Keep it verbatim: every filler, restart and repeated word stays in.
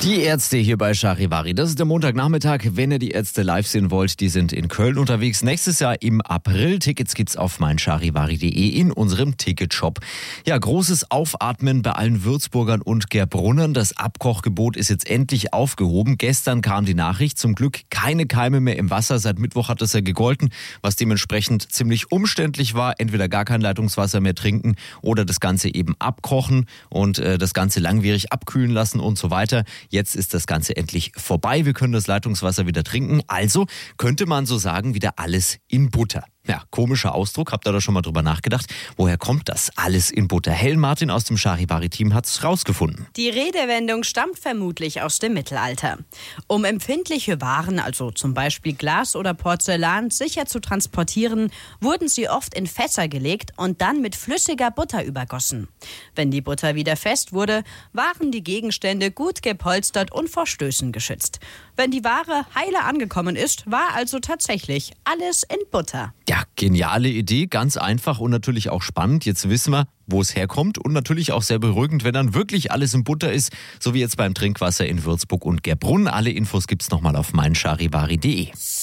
Die Ärzte hier bei Charivari. Das ist der Montagnachmittag. Wenn ihr die Ärzte live sehen wollt, die sind in Köln unterwegs. Nächstes Jahr im April. Tickets gibt's auf meincharivari punkt de in unserem Ticketshop. Ja, großes Aufatmen bei allen Würzburgern und Gerbrunnern. Das Abkochgebot ist jetzt endlich aufgehoben. Gestern kam die Nachricht. Zum Glück keine Keime mehr im Wasser. Seit Mittwoch hat es ja gegolten, was dementsprechend ziemlich umständlich war. Entweder gar kein Leitungswasser mehr trinken oder das Ganze eben abkochen und äh, das Ganze langwierig abkühlen lassen und so weiter. Jetzt ist das Ganze endlich vorbei. Wir können das Leitungswasser wieder trinken. Also könnte man so sagen, wieder alles in Butter. Ja, komischer Ausdruck. Habt ihr da schon mal drüber nachgedacht? Woher kommt das alles in Butter? Helen Martin aus dem Charivari-Team hat es rausgefunden. Die Redewendung stammt vermutlich aus dem Mittelalter. Um empfindliche Waren, also zum Beispiel Glas oder Porzellan, sicher zu transportieren, wurden sie oft in Fässer gelegt und dann mit flüssiger Butter übergossen. Wenn die Butter wieder fest wurde, waren die Gegenstände gut gepolstert und vor Stößen geschützt. Wenn die Ware heile angekommen ist, war also tatsächlich alles in Butter. Ja, geniale Idee, ganz einfach und natürlich auch spannend. Jetzt wissen wir, wo es herkommt und natürlich auch sehr beruhigend, wenn dann wirklich alles in Butter ist, so wie jetzt beim Trinkwasser in Würzburg und Gerbrunn. Alle Infos gibt's nochmal auf meincharivari punkt de.